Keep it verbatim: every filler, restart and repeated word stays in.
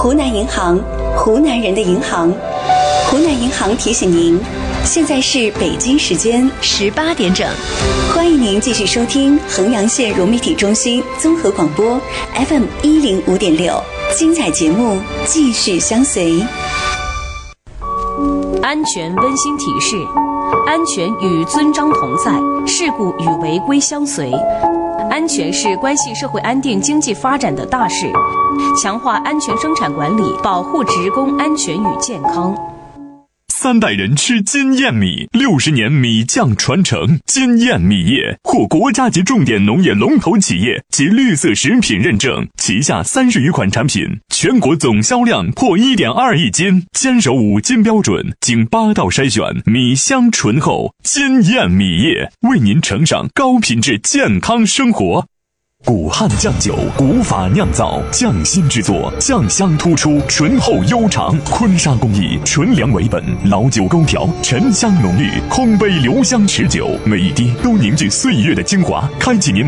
湖南银行，湖南人的银行。湖南银行提醒您，现在是北京时间十八点整，欢迎您继续收听衡阳县融媒体中心综合广播 F M 一零五点六，精彩节目继续相随。 安全温馨提示：安全与遵章同在，事故与违规相随。安全是关系社会安定、经济发展的大事，强化安全生产管理，保护职工安全与健康。 三代人吃金燕米，六十年米酱传承。金燕米业获国家级重点农业龙头企业及绿色食品认证，旗下三十余款产品，全国总销量破 一点二亿斤，坚守五金标准，经八道筛选，米香醇厚。金燕米业为您呈上高品质健康生活。古汉酱酒，古法酿造，匠心制作，酱香突出，醇厚悠长。坤沙工艺，纯粮为本，老酒勾调，沉香浓郁，空杯留香持久，每一滴都凝聚岁月的精华，开启您